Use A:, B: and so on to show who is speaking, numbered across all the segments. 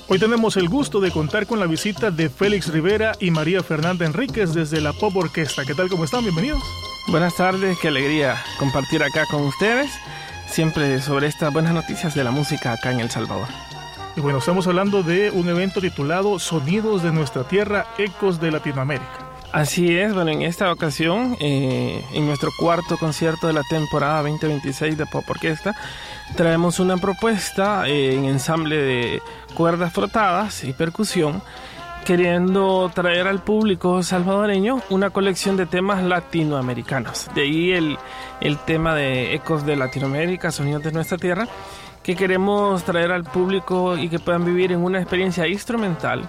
A: Hoy tenemos el gusto de contar con la visita de Félix Rivera y María Fernanda Enríquez desde la Pop Orquesta. ¿Qué tal? ¿Cómo están? Bienvenidos.
B: Buenas tardes, qué alegría compartir acá con ustedes, siempre sobre estas buenas noticias de la música acá en El Salvador.
A: Y bueno, estamos hablando de un evento titulado Sonidos de Nuestra Tierra, Ecos de Latinoamérica.
B: Así es, bueno, en esta ocasión, en nuestro cuarto concierto de la temporada 2026 de Pop Orquesta, traemos una propuesta en ensamble de cuerdas frotadas y percusión, queriendo traer al público salvadoreño una colección de temas latinoamericanos. De ahí el tema de Ecos de Latinoamérica, Sonidos de Nuestra Tierra, que queremos traer al público y que puedan vivir en una experiencia instrumental.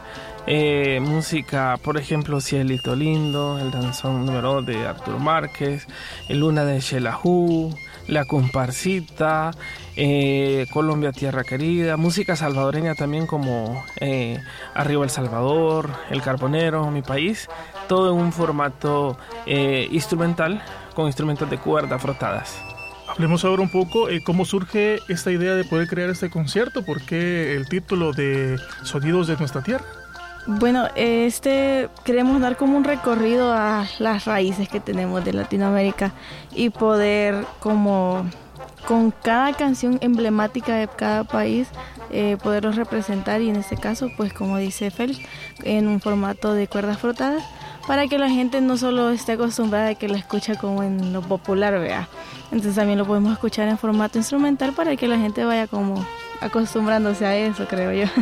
B: Música, por ejemplo, Cielito Lindo, el danzón número 2 de Arturo Márquez, el Luna de Xelajú, La Comparsita, Colombia Tierra Querida, música salvadoreña también como Arriba El Salvador, El Carbonero, Mi País, todo en un formato instrumental con instrumentos de cuerda frotadas.
A: Hablemos ahora un poco cómo surge esta idea de poder crear este concierto, por qué el título de Sonidos de Nuestra Tierra.
C: Bueno, queremos dar como un recorrido a las raíces que tenemos de Latinoamérica y poder como con cada canción emblemática de cada país poderlos representar, y en este caso, pues como dice Félix, en un formato de cuerdas frotadas, para que la gente no solo esté acostumbrada a que la escucha como en lo popular, vea. Entonces también lo podemos escuchar en formato instrumental para que la gente vaya como acostumbrándose a eso, creo yo.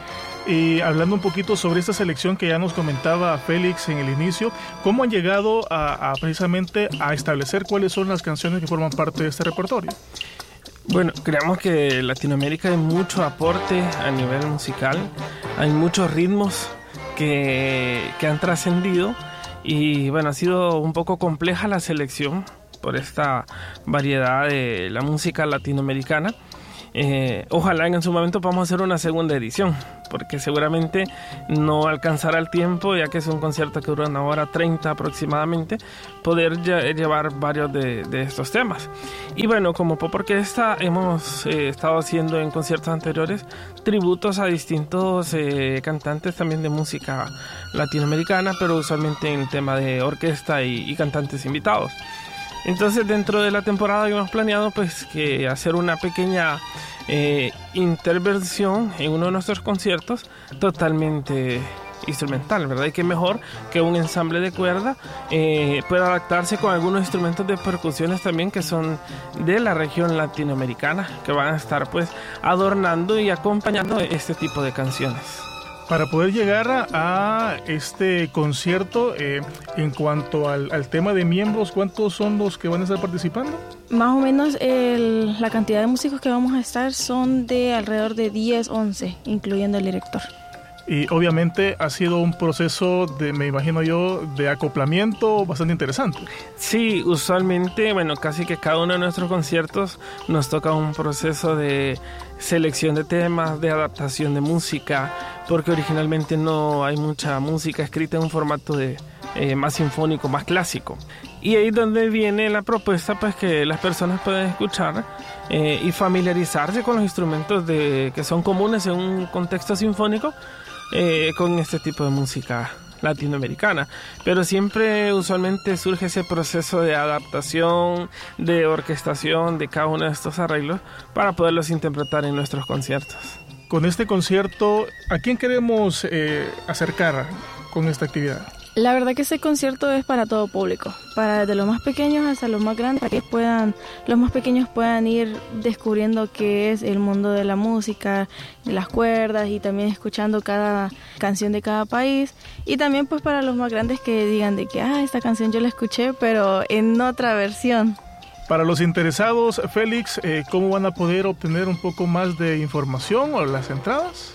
A: Y hablando un poquito sobre esta selección que ya nos comentaba Félix en el inicio, ¿cómo han llegado a precisamente a establecer cuáles son las canciones que forman parte de este repertorio?
B: Bueno, creemos que en Latinoamérica hay mucho aporte a nivel musical, hay muchos ritmos que han trascendido, y bueno, ha sido un poco compleja la selección por esta variedad de la música latinoamericana. Ojalá en su momento podamos hacer una segunda edición, porque seguramente no alcanzará el tiempo, ya que es un concierto que dura 1:30 aproximadamente, poder llevar varios de estos temas. Y bueno, como Pop Orquesta hemos estado haciendo en conciertos anteriores tributos a distintos cantantes también de música latinoamericana, pero usualmente en el tema de orquesta y cantantes invitados. Entonces, dentro de la temporada hemos planeado pues que hacer una pequeña intervención en uno de nuestros conciertos totalmente instrumental, ¿verdad? Y qué mejor que un ensamble de cuerda pueda adaptarse con algunos instrumentos de percusiones también que son de la región latinoamericana, que van a estar pues adornando y acompañando este tipo de canciones.
A: Para poder llegar a este concierto, en cuanto al tema de miembros, ¿cuántos son los que van a estar participando?
C: Más o menos la cantidad de músicos que vamos a estar son de alrededor de 10, 11, incluyendo el director.
A: Y obviamente ha sido un proceso me imagino yo, de acoplamiento bastante interesante.
B: Sí, usualmente, bueno, casi que cada uno de nuestros conciertos nos toca un proceso de selección de temas, de adaptación de música, porque originalmente no hay mucha música escrita en un formato de más sinfónico, más clásico. Y ahí es donde viene la propuesta, pues que las personas pueden escuchar y familiarizarse con los instrumentos que son comunes en un contexto sinfónico, con este tipo de música latinoamericana, pero siempre usualmente surge ese proceso de adaptación, de orquestación de cada uno de estos arreglos para poderlos interpretar en nuestros conciertos.
A: Con este concierto, ¿a quién queremos acercar con esta actividad?
C: La verdad que este concierto es para todo público, para desde los más pequeños hasta los más grandes, para que los más pequeños puedan ir descubriendo qué es el mundo de la música, de las cuerdas, y también escuchando cada canción de cada país, y también pues para los más grandes que digan de que esta canción yo la escuché pero en otra versión.
A: Para los interesados, Félix, ¿cómo van a poder obtener un poco más de información o las entradas?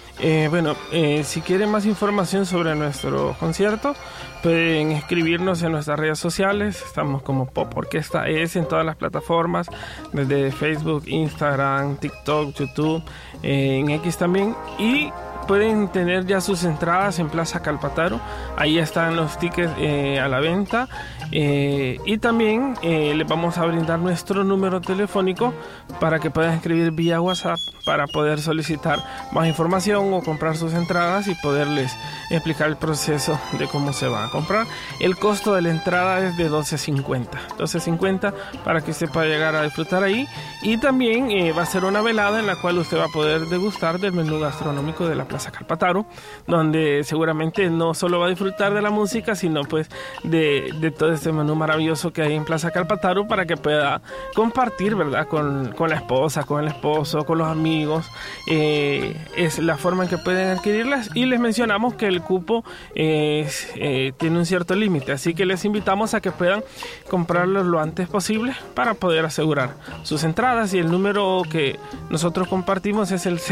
B: Si quieren más información sobre nuestro concierto, pueden escribirnos en nuestras redes sociales. Estamos como Pop Orquesta ES en todas las plataformas, desde Facebook, Instagram, TikTok, YouTube, en X también. Y pueden tener ya sus entradas en Plaza Calpataro. Ahí están los tickets a la venta. Y también les vamos a brindar nuestro número telefónico para que puedan escribir vía WhatsApp para poder solicitar más información o comprar sus entradas y poderles explicar el proceso de cómo se va a comprar. El costo de la entrada es de $12.50 para que usted pueda llegar a disfrutar ahí, y también va a ser una velada en la cual usted va a poder degustar del menú gastronómico de la Plaza Calpataro, donde seguramente no solo va a disfrutar de la música, sino pues de todo este menú maravilloso que hay en Plaza Calpataro, para que pueda compartir, ¿verdad?, con la esposa, con el esposo, con los amigos. Es la forma en que pueden adquirirlas, y les mencionamos que el cupo tiene un cierto límite, así que les invitamos a que puedan comprarlos lo antes posible para poder asegurar sus entradas, y el número que nosotros compartimos es el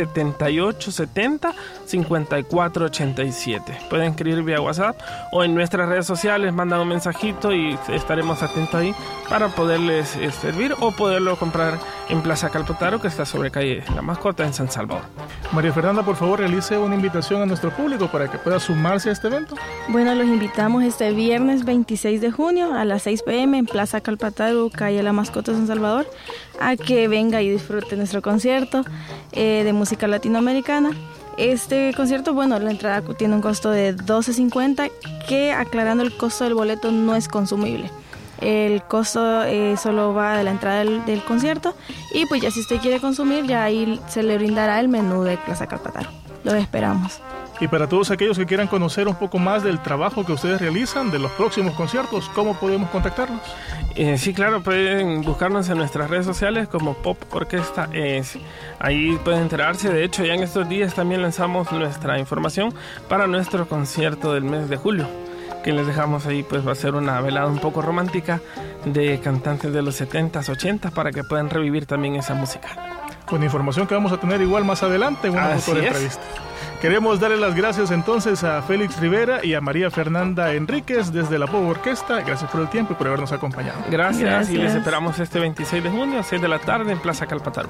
B: 7870-5487. Pueden escribir vía WhatsApp o en nuestras redes sociales, mandan un mensajito y estaremos atentos ahí para poderles servir, o poderlo comprar en Plaza Calpataro, que está sobre calle La Mascota en San Salvador.
A: María Fernanda, por favor, realice una invitación a nuestro público para que pueda sumarse a este evento.
C: Bueno, los invitamos este viernes 26 de junio a las 6 p.m. en Plaza Calpataro, calle La Mascota, San Salvador, a que venga y disfrute nuestro concierto de música latinoamericana. Este concierto, bueno, la entrada tiene un costo de $12.50, que, aclarando, el costo del boleto no es consumible. El costo solo va de la entrada del concierto, y pues ya si usted quiere consumir, ya ahí se le brindará el menú de Plaza Calpataro. Los esperamos.
A: Y para todos aquellos que quieran conocer un poco más del trabajo que ustedes realizan, de los próximos conciertos, ¿cómo podemos contactarlos?
B: Sí, claro, pueden buscarnos en nuestras redes sociales como Pop Orquesta. Ahí pueden enterarse. De hecho, ya en estos días también lanzamos nuestra información para nuestro concierto del mes de julio, que les dejamos ahí. Pues va a ser una velada un poco romántica de cantantes de los 70s, 80s, para que puedan revivir también esa música.
A: Con información que vamos a tener igual más adelante en una futura entrevista. Queremos darle las gracias entonces a Félix Rivera y a María Fernanda Enríquez desde la Pop Orquesta. Gracias por el tiempo y por habernos acompañado.
B: Gracias. Y les esperamos este 26 de junio a 6 de la tarde en Plaza Calpataro.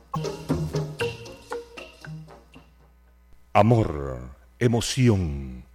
D: Amor, emoción,